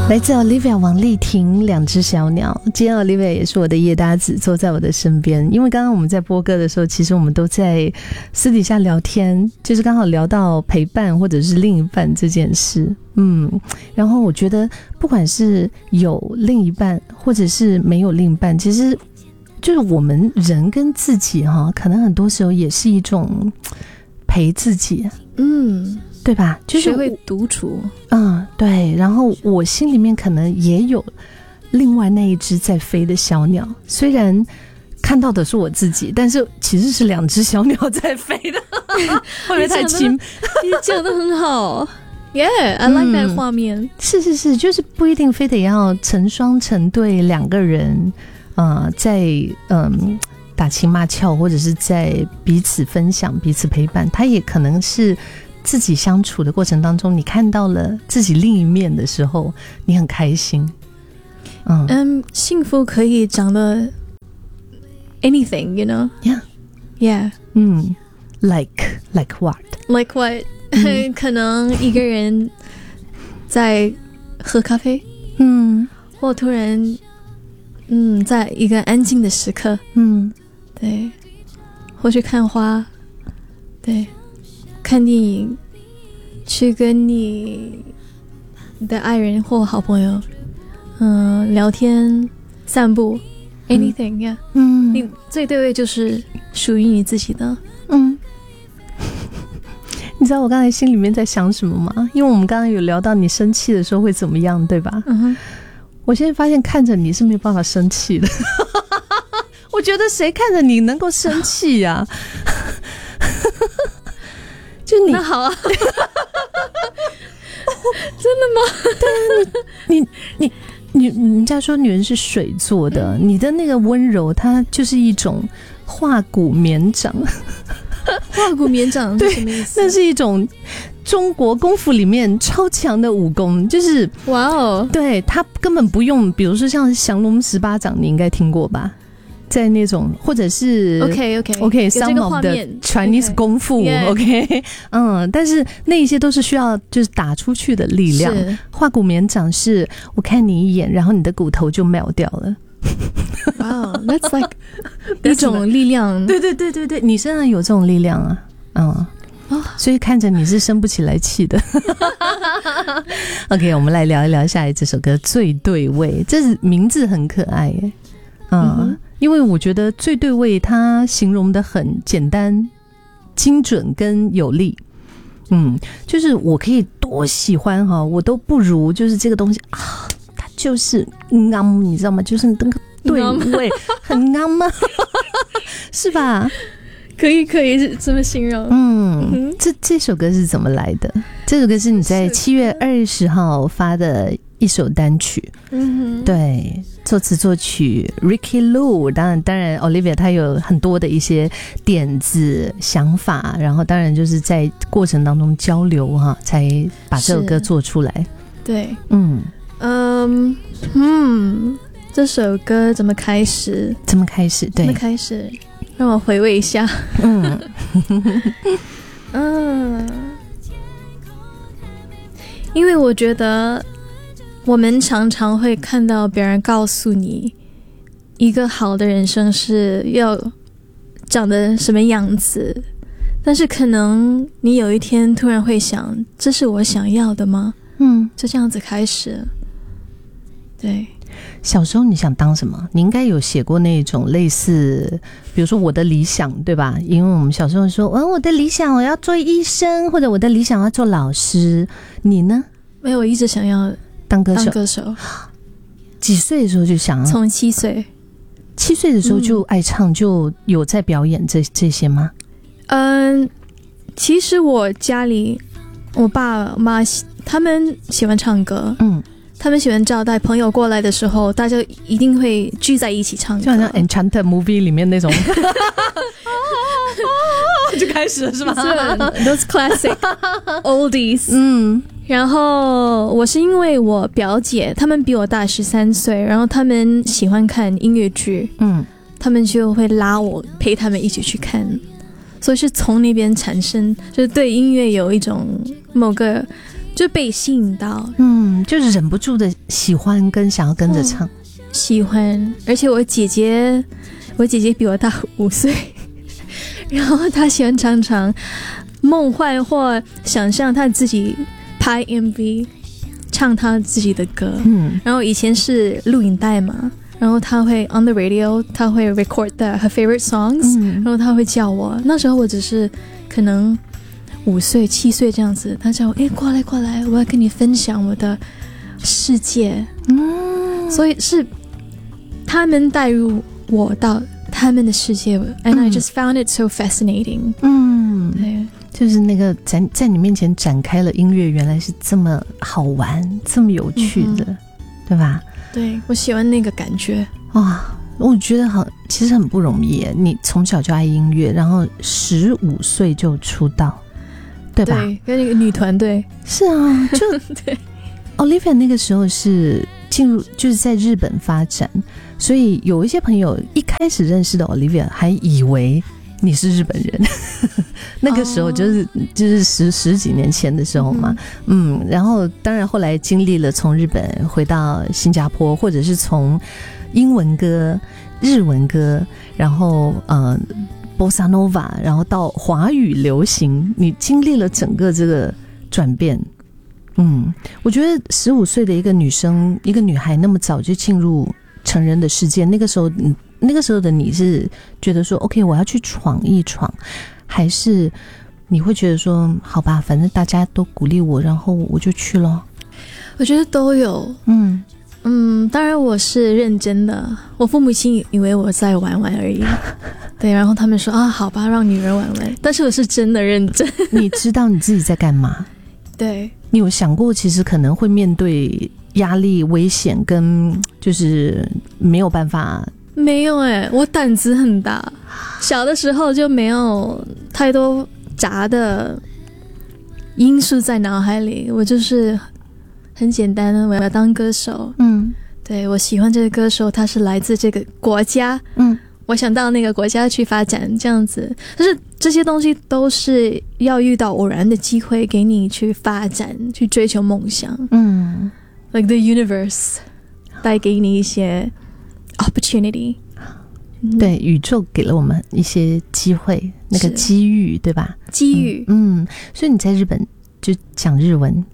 来自 Olivia 王丽婷两只小鸟。今天 Olivia 也是我的夜搭子，坐在我的身边。因为刚刚我们在播歌的时候，其实我们都在私底下聊天，就是刚好聊到陪伴或者是另一半这件事。然后我觉得不管是有另一半或者是没有另一半，其实就是我们人跟自己可能很多时候也是一种陪自己，对吧？就是学会独处， 对。然后我心里面可能也有另外那一只在飞的小鸟，虽然看到的是我自己，但是其实是两只小鸟在飞的。会不会太轻？ 你讲得很好。Yeah, I like that 画面。 是，就是不一定非得要成双成对两个人，在打情骂俏，或者是在彼此分享、彼此陪伴，它也可能是自己相处的过程当中，你看到了自己另一面的时候，你很开心。 幸福可以长得 anything, you know? Yeah. Like what? Like what? 可能一个人在喝咖啡，或突然，在一个安静的时刻，对，或去看花，对，看电影，去跟你的爱人或好朋友，聊天、散步 ，anything， yeah，你最对位就是属于你自己的， 你知道我刚才心里面在想什么吗？因为我们刚刚有聊到你生气的时候会怎么样，对吧？我现在发现看着你是没有办法生气的。我觉得谁看着你能够生气呀？就你。 那好啊。真的吗？ 对啊，人家说女人是水做的，你的那个温柔，它就是一种化骨绵掌。 化骨绵掌是什么意思？ 那是一种中国功夫里面超强的武功，就是哇哦， 对，他根本不用，比如说像降龙18掌，你应该听过吧？在那种或者是 OK some of the Chinese 功夫 OK 但是那一些都是需要就是打出去的力量。化骨绵掌是我看你一眼，然后你的骨头就秒掉了。 Wow, that's like 一种力量。 对，你身上有这种力量啊，所以看着你是生不起来气的。OK， 我们来聊一聊下来这首歌《最对味》，这是名字很可爱耶。因为我觉得最对味它形容的很简单、精准跟有力。就是我可以多喜欢我都不如就是这个东西它就是你知道吗？就是那个对味很吗？是吧？ 可以这么形容。 这首歌是怎么来的？这首歌是你在7月20号发的一首单曲。对，作词作曲 Ricky Lu， 当然 Olivia 她有很多的一些点子想法，然后当然就是在过程当中交流才把这首歌做出来。 对，这首歌怎么开始？对，让我回味一下。因为我觉得我们常常会看到别人告诉你一个好的人生是要长得什么样子，但是可能你有一天突然会想，这是我想要的吗？就这样子开始。对， 小时候你想当什么？你应该有写过那种类似比如说我的理想，对吧？因为我们小时候说我的理想我要做医生，或者我的理想要做老师。你呢？ 没有，我一直想要当歌手。 几岁的时候就想？ 从7岁。 7岁的时候就爱唱，就有在表演这些吗？ 其实我家里我爸妈他们喜欢唱歌，他们喜欢招待朋友过来的时候，大家一定会聚在一起唱歌， 就好像 Enchanted Movie 里面那种就开始了是吗？ Those classic oldies。然后我是因为我表姐他们比我大13岁，然后他们喜欢看音乐剧，他们就会拉我陪他们一起去看，所以是从那边产生，就是对音乐有一种某个就被吸引到， 就是忍不住的喜欢跟想要跟着唱， 喜欢。而且我姐姐比我大5岁，然后她喜欢常常梦幻或想象她自己拍 MV， 唱她自己的歌。然后以前是录影带嘛，然后她会 on the radio， 她会 record her favorite songs，然后她会叫我。那时候我只是可能5岁7岁这样子，她叫我过来过来，我要跟你分享我的世界。所以是他们带入我到他们的世界，and I just found it so fascinating。对， 就是那个在你面前展开了音乐，原来是这么好玩，这么有趣的，对吧？ 对，我喜欢那个感觉。 我觉得其实很不容易耶。你从小就爱音乐，然后15岁就出道，对吧？ 对，跟那个女团队。 是啊，就对。 Olivia 那个时候是进入就是在日本发展，所以有一些朋友一开始认识的 Olivia 还以为你是日本人。那个时候就是十几年前的时候嘛。然后当然后来经历了从日本回到新加坡，或者是从英文歌、日文歌，然后Bossa Nova， 然后到华语流行，你经历了整个这个转变。我觉得15岁的一个女生，一个女孩那么早就进入成人的世界，那个时候的你是觉得说 OK 我要去闯一闯，还是你会觉得说好吧，反正大家都鼓励我，然后我就去咯？ 我觉得都有。当然我是认真的，我父母亲以为我在玩玩而已。对，然后他们说好吧，让女儿玩玩，但是我是真的认真。 你知道你自己在干嘛？ 对， 你有想过其实可能会面对压力、危险跟就是没有办法？ 没有我胆子很大，小的时候就没有太多杂的因素在脑海里，我就是很简单的我要当歌手。对，我喜欢这个歌手，他是来自这个国家，我想到那个国家去发展这样子。但是这些东西都是要遇到偶然的机会给你去发展，去追求梦想。Like the universe 带给你一些 opportunity。 对，宇宙给了我们一些机会，那个机遇，对吧？ 机遇。 所以你在日本就讲日文？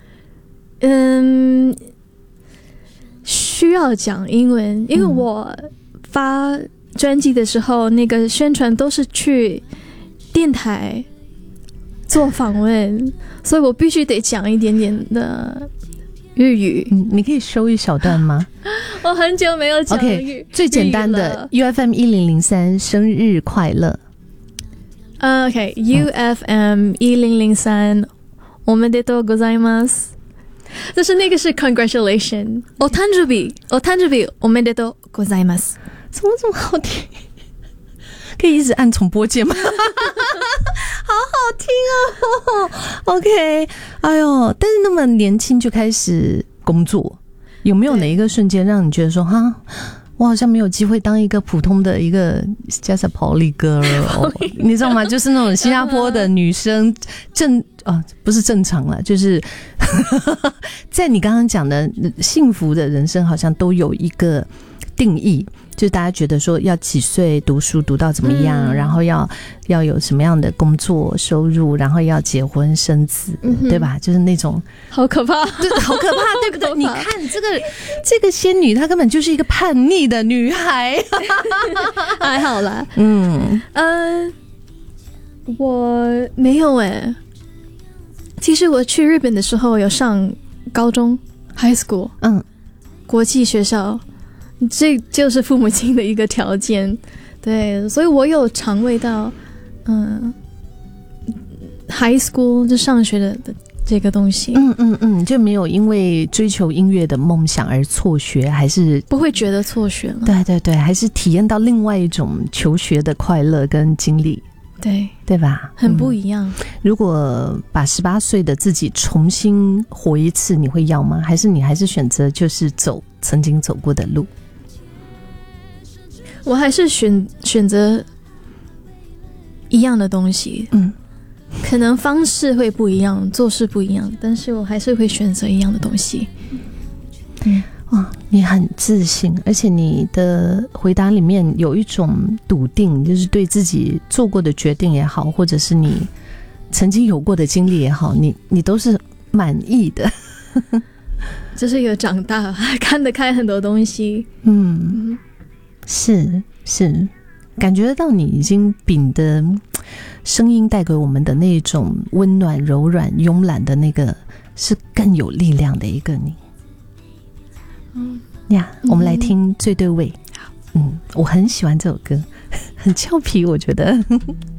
需要讲英文，因为我发专辑的时候，那个宣传都是去电台做访问，所以我必须得讲一点点的日语。 你可以收一小段吗？ 我很久没有讲 OK， 最简单的 UFM 1003生日快乐。 OK， UFM 1003おめでとうございます。但是那个是 congratulation， お誕生日おめでとうございます。 怎么这么好听？可以一直按重播键吗？好好听哦。OK， 哎呦，但是那么年轻就开始工作，有没有哪一个瞬间让你觉得说我好像没有机会当一个普通的一个加上Polly girl，你知道吗？就是那种新加坡的女生不是正常啦，就是在你刚刚讲的幸福的人生，好像都有一个定义，就是大家觉得说要几岁读书读到怎么样，然后要有什么样的工作收入，然后要结婚生子，对吧？就是那种好可怕， 对，好可怕，对不对？你看这个仙女，她根本就是一个叛逆的女孩。 还好啦。我没有其实我去日本的时候有上高中 high school， 国际学校，这就是父母亲的一个条件。对，所以我有尝味到high school 就上学的这个东西。 就没有因为追求音乐的梦想而辍学，还是不会觉得辍学了。 对对对，还是体验到另外一种求学的快乐跟经历。对吧？ 很不一样。 如果把18岁的自己重新活一次，你会要吗？还是你还是选择就是走曾经走过的路？我还是选择一样的东西。 可能方式会不一样，做事不一样，但是我还是会选择一样的东西。 哇，你很自信，而且你的回答里面有一种笃定，就是对自己做过的决定也好，或者是你曾经有过的经历也好，你都是满意的。 就是有长大，看得开很多东西。 是，感觉到你已经秉的声音带给我们的那种温暖、柔软、慵懒的那个，是更有力量的一个你。我们来听最对味。我很喜欢这首歌，很俏皮，我觉得。